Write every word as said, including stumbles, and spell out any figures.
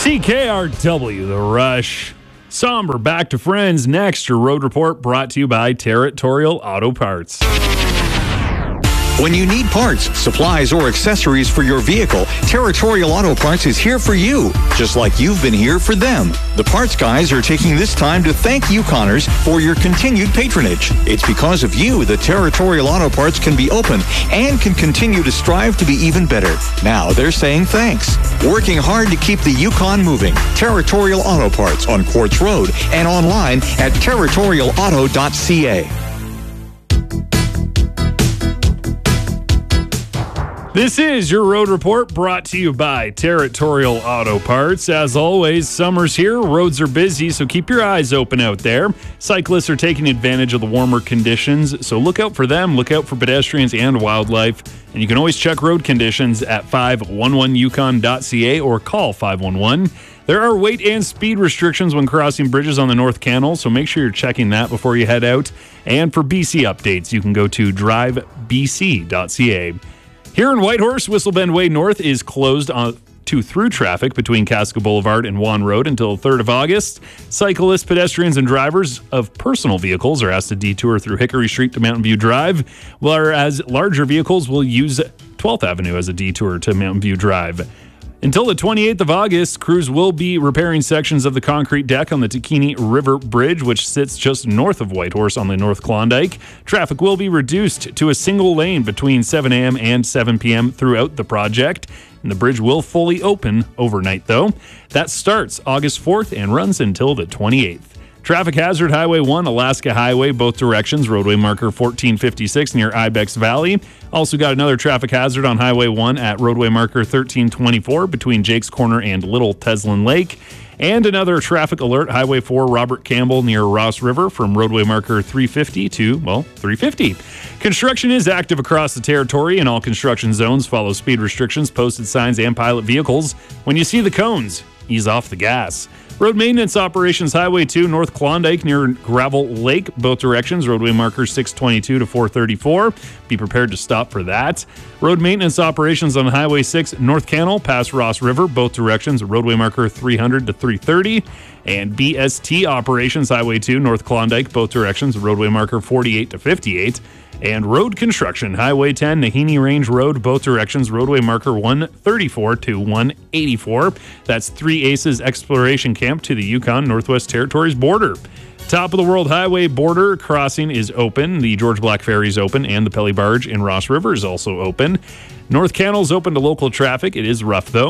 C K R W, The Rush. Somber Back to Friends next. Your road report brought to you by Territorial Auto Parts. When you need parts, supplies, or accessories for your vehicle, Territorial Auto Parts is here for you, just like you've been here for them. The parts guys are taking this time to thank Yukoners for your continued patronage. It's because of you that Territorial Auto Parts can be open and can continue to strive to be even better. Now they're saying thanks. Working hard to keep the Yukon moving. Territorial Auto Parts on Quartz Road and online at territorial auto dot c a. This is your road report brought to you by Territorial Auto Parts. As always, summer's here, roads are busy, so keep your eyes open out there. Cyclists are taking advantage of the warmer conditions, so look out for them, look out for pedestrians and wildlife. And you can always check road conditions at five one one yukon dot c a or call five one one. There are weight and speed restrictions when crossing bridges on the North Canal, so make sure you're checking that before you head out. And for B C updates, you can go to drive b c dot c a. Here in Whitehorse, Whistle Bend Way North is closed on to through traffic between Casca Boulevard and Juan Road until the third of August. Cyclists, pedestrians, and drivers of personal vehicles are asked to detour through Hickory Street to Mountain View Drive, whereas larger vehicles will use twelfth Avenue as a detour to Mountain View Drive. Until the twenty-eighth of August, crews will be repairing sections of the concrete deck on the Takini River Bridge, which sits just north of Whitehorse on the North Klondike. Traffic will be reduced to a single lane between seven a.m. and seven p.m. throughout the project. And the bridge will fully open overnight, though. That starts August fourth and runs until the twenty-eighth. Traffic hazard, Highway one, Alaska Highway, both directions, roadway marker fourteen fifty-six near Ibex Valley. Also got another traffic hazard on Highway one at roadway marker thirteen twenty-four between Jake's Corner and Little Teslin Lake. And another traffic alert, Highway four, Robert Campbell near Ross River from roadway marker three fifty to, well, three fifty. Construction is active across the territory, and all construction zones follow speed restrictions, posted signs, and pilot vehicles. When you see the cones, ease off the gas. Road maintenance operations, Highway two, North Klondike near Gravel Lake, both directions, roadway marker six twenty-two to four thirty-four. Be prepared to stop for that. Road maintenance operations on Highway six, North Canal, past Ross River, both directions, roadway marker three hundred to three thirty. And B S T operations, Highway two, North Klondike, both directions, roadway marker forty-eight to fifty-eight. And road construction, Highway ten, Nahini Range Road, both directions, roadway marker one thirty-four to one eighty-four. That's Three Aces Exploration Camp to the Yukon Northwest Territories border. Top of the World Highway border crossing is open. The George Black Ferry is open, and the Pelly Barge in Ross River is also open. North Canal is open to local traffic. It is rough, though.